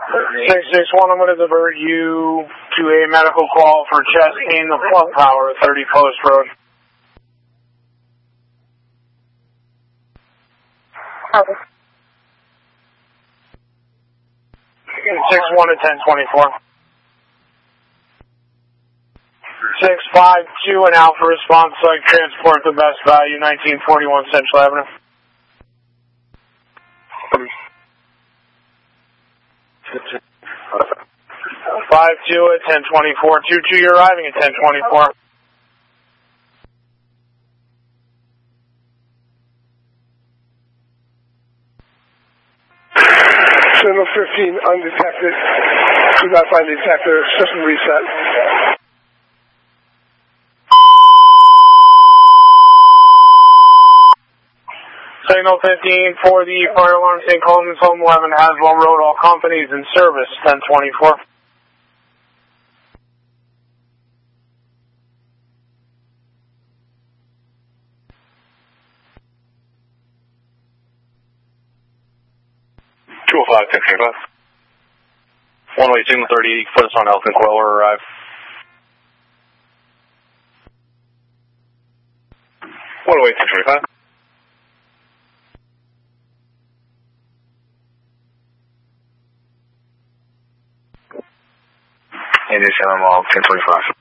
661, I'm going to divert you to a medical call for chest pain, the plug power, 30 Post Road. 61 to 1024. 652 and Alpha response site transport to best value 1941 Central Avenue. 52 at 1024. 22, you're arriving at 1024. Signal 15 undetected. Do not find detector. System reset. Signal 15 for the fire alarm, St. Coleman's Home 11, Haswell Road, all companies in service, 1024. One-way signal 30 for the Sun Elephant Coiler arrive. One-way 1025. And it's MML 1025.